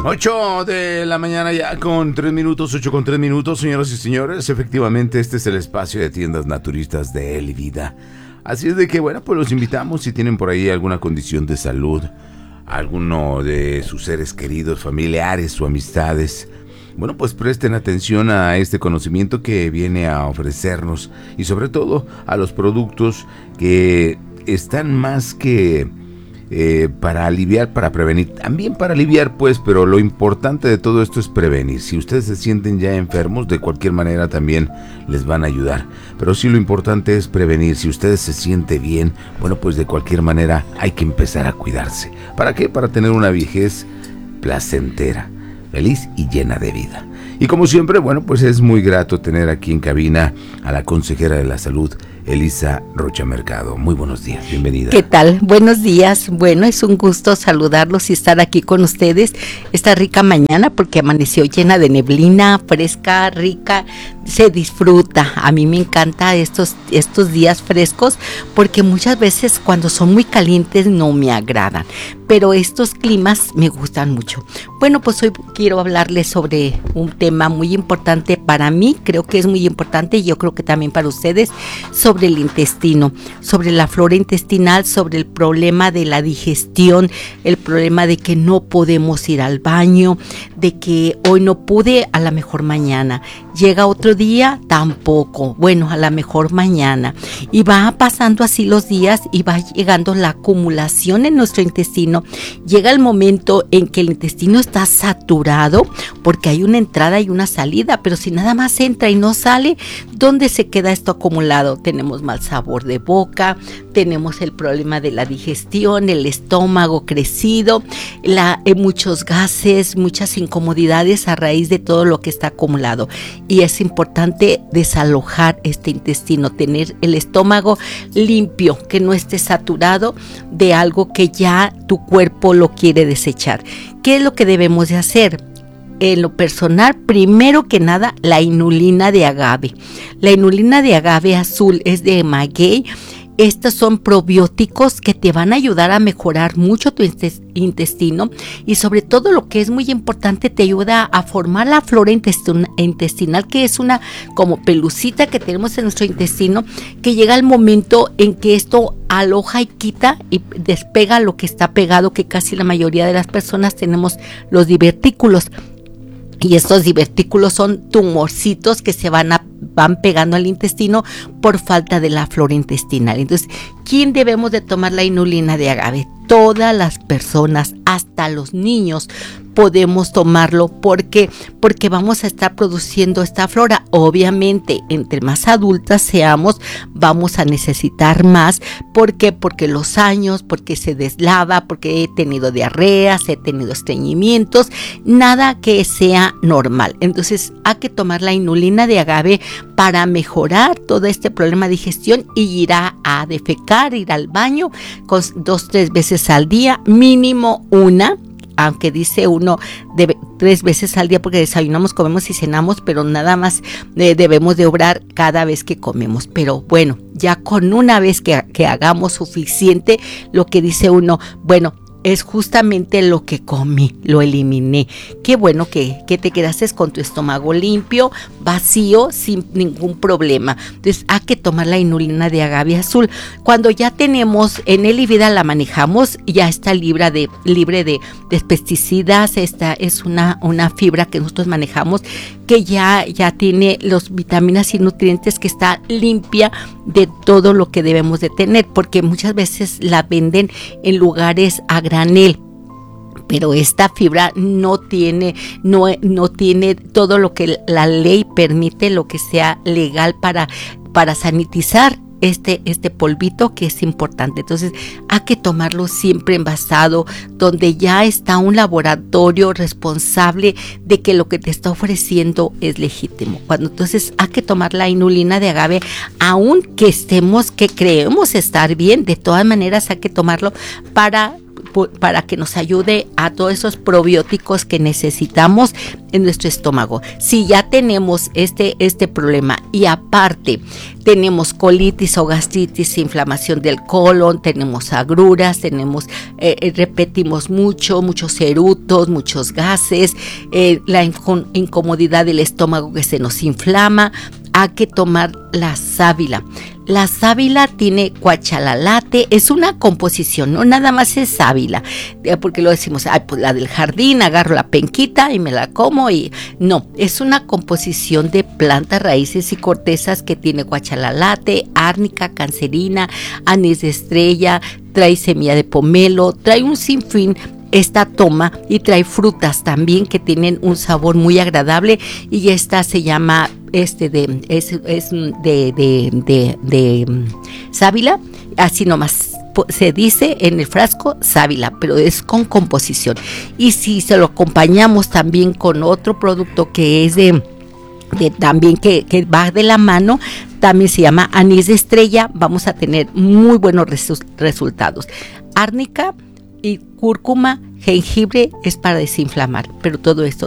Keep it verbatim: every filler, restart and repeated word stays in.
Ocho de la mañana ya con tres minutos, ocho con tres minutos, señoras y señores. Efectivamente, este es el espacio de tiendas naturistas de Elvida. Así es de que, bueno, pues los invitamos si tienen por ahí alguna condición de salud, alguno de sus seres queridos, familiares o amistades. Bueno, pues presten atención a este conocimiento que viene a ofrecernos y sobre todo a los productos que están más que eh, para aliviar, para prevenir. También para aliviar, pues, pero lo importante de todo esto es prevenir. Si ustedes se sienten ya enfermos, de cualquier manera también les van a ayudar. Pero sí lo importante es prevenir. Si ustedes se sienten bien, bueno, pues de cualquier manera hay que empezar a cuidarse. ¿Para qué? Para tener una vejez placentera, feliz y llena de vida. Y como siempre, bueno, pues es muy grato tener aquí en cabina a la consejera de la salud, Elisa Rocha Mercado. Muy buenos días, bienvenida. ¿Qué tal? Buenos días. Bueno, es un gusto saludarlos y estar aquí con ustedes esta rica mañana porque amaneció llena de neblina, fresca, rica, se disfruta. A mí me encanta estos, estos días frescos porque muchas veces cuando son muy calientes no me agradan, pero estos climas me gustan mucho. Bueno, pues hoy quiero hablarles sobre un tema muy importante para mí, creo que es muy importante y yo creo que también para ustedes, sobre sobre el intestino, sobre la flora intestinal, sobre el problema de la digestión, el problema de que no podemos ir al baño, de que hoy no pude, a la mejor mañana. Llega otro día, tampoco. Bueno, a la mejor mañana. Y va pasando así los días y va llegando la acumulación en nuestro intestino. Llega el momento en que el intestino está saturado porque hay una entrada y una salida, pero si nada más entra y no sale, ¿dónde se queda esto acumulado? Tenemos mal sabor de boca, tenemos el problema de la digestión, el estómago crecido, la, eh, muchos gases, muchas incomodidades a raíz de todo lo que está acumulado. Y es importante desalojar este intestino, tener el estómago limpio, que no esté saturado de algo que ya tu cuerpo lo quiere desechar. ¿Qué es lo que debemos de hacer? En lo personal, primero que nada, la inulina de agave. La inulina de agave azul es de maguey. Estos son probióticos que te van a ayudar a mejorar mucho tu intestino y sobre todo lo que es muy importante, te ayuda a formar la flora intestinal, que es una como pelucita que tenemos en nuestro intestino, que llega el momento en que esto aloja y quita y despega lo que está pegado, que casi la mayoría de las personas tenemos los divertículos. Y estos divertículos son tumorcitos que se van a, van pegando al intestino por falta de la flora intestinal. Entonces, ¿quién debemos de tomar la inulina de agave? Todas las personas, hasta los niños, podemos tomarlo porque porque vamos a estar produciendo esta flora. Obviamente, entre más adultas seamos, vamos a necesitar más. ¿Por qué? Porque los años, porque se deslava, porque he tenido diarreas, he tenido estreñimientos, nada que sea normal. Entonces, hay que tomar la inulina de agave para mejorar todo este problema de digestión y ir a, a defecar, ir al baño con dos, tres veces al día, mínimo una. Aunque dice uno debe, tres veces al día porque desayunamos, comemos y cenamos, pero nada más eh, debemos de obrar cada vez que comemos. Pero bueno, ya con una vez que, que hagamos suficiente, lo que dice uno, bueno, es justamente lo que comí, lo eliminé. Qué bueno que, que te quedaste con tu estómago limpio, vacío, sin ningún problema. Entonces hay que tomar la inulina de agave azul. Cuando ya tenemos en Elvida, la manejamos, ya está libre de, libre de, de pesticidas. Esta es una, una fibra que nosotros manejamos que ya, ya tiene los vitaminas y nutrientes, que está limpia de todo lo que debemos de tener, porque muchas veces la venden en lugares a granel, pero esta fibra no tiene, no, no tiene todo lo que la ley permite, lo que sea legal para, para sanitizar este, este polvito, que es importante. Entonces hay que tomarlo siempre envasado, donde ya está un laboratorio responsable de que lo que te está ofreciendo es legítimo. Cuando entonces hay que tomar la inulina de agave, aunque estemos, que creemos estar bien, de todas maneras hay que tomarlo para para que nos ayude a todos esos probióticos que necesitamos en nuestro estómago. Si ya tenemos este, este problema y aparte tenemos colitis o gastritis, inflamación del colon, tenemos agruras, tenemos, eh, repetimos mucho, muchos erutos, muchos gases, eh, la inco- incomodidad del estómago que se nos inflama, hay que tomar la sábila. La sábila tiene cuachalalate, es una composición, no nada más es sábila, porque lo decimos, ay, pues la del jardín, agarro la penquita y me la como, y no, es una composición de plantas, raíces y cortezas que tiene cuachalalate, árnica, cancerina, anís de estrella, trae semilla de pomelo, trae un sinfín esta toma, y trae frutas también que tienen un sabor muy agradable, y esta se llama este de es, es de de, de, de um, sábila, así nomás se dice en el frasco sábila, pero es con composición. Y si se lo acompañamos también con otro producto que es de De, también que, que va de la mano, también se llama anís de estrella, vamos a tener muy buenos resu- resultados. Árnica y cúrcuma, jengibre es para desinflamar, pero todo esto